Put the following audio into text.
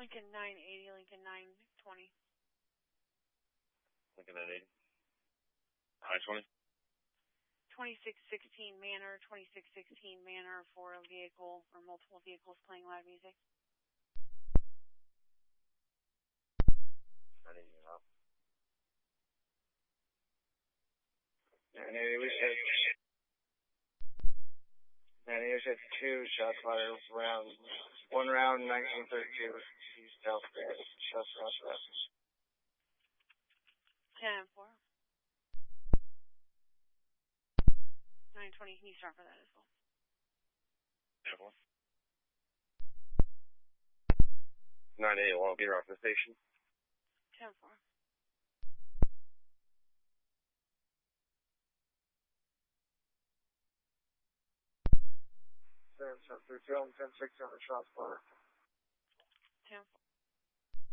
Lincoln 980, Lincoln 920. Lincoln 980. I-20. 2616 Manor, 2616 Manor for a vehicle or multiple vehicles playing loud music. 980 out. 980, we said 980, we said 2 shots fired round. 1 round, 1932. East South Grass. Shots southwest. 10-4. 920, can you start for that as well? 10-4. 980, well, get her off the station. 10-4. Through 10-6 on the shots fired.